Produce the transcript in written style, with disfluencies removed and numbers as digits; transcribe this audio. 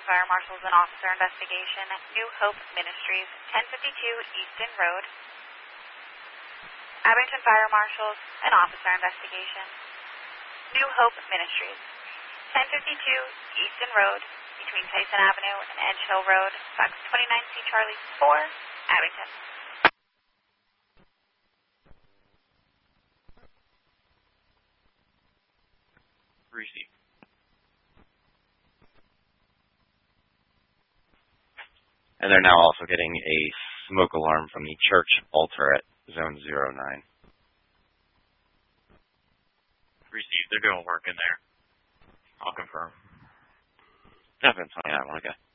Fire Marshals and Officer Investigation, New Hope Ministries, 1052 Easton Road. Abington Fire Marshals and Officer Investigation, New Hope Ministries, 1052 Easton Road, between Tyson Avenue and Edge Hill Road, Fox 29C Charlie 4, Abington. Receive. And they're now also getting a smoke alarm from the church altar at Zone 09. Receive. They're doing work in there. I'll confirm. Definitely. Yeah, I want to go.